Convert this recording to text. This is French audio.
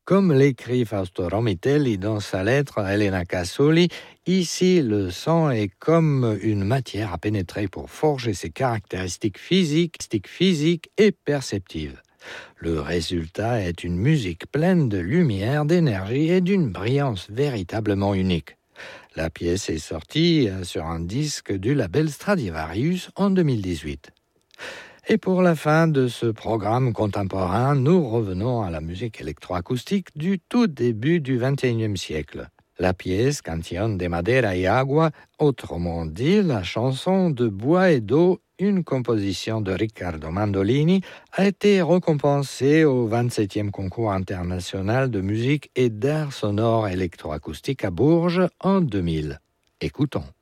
Comme l'écrit Fausto Romitelli dans sa lettre à Elena Casoli, ici le son est comme une matière à pénétrer pour forger ses caractéristiques physiques et perceptives. Le résultat est une musique pleine de lumière, d'énergie et d'une brillance véritablement unique. La pièce est sortie sur un disque du label Stradivarius en 2018. Et pour la fin de ce programme contemporain, nous revenons à la musique électroacoustique du tout début du XXIe siècle. La pièce Canción de Madera y Agua, autrement dit la chanson de bois et d'eau, une composition de Riccardo Mandolini, a été récompensée au 27e concours international de musique et d'art sonore électroacoustique à Bourges en 2000. Écoutons.